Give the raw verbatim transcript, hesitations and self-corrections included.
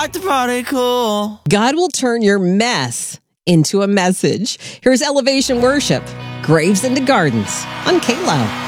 like to party cool. God will turn your mess into a message. Here's Elevation Worship, Graves into Gardens on K L O.